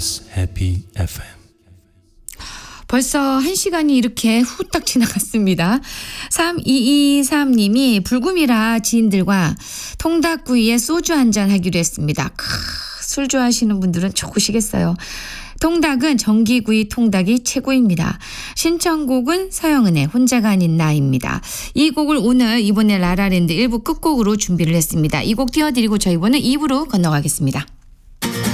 KBS 해피 FM. 벌써 1시간이 이렇게 후딱 지나갔습니다. 3223님이 불금이라 지인들과 통닭구이에 소주 한잔 하기로 했습니다. 술 좋아하시는 분들은 좋으시겠어요. 통닭은 전기구이 통닭이 최고입니다. 신청곡은 서영은의 혼자가 아닌 나입니다. 이 곡을 오늘 이번에 라라랜드 1부 끝곡으로 준비를 했습니다. 이 곡 띄워드리고 저희 이번에 2부로 건너가겠습니다.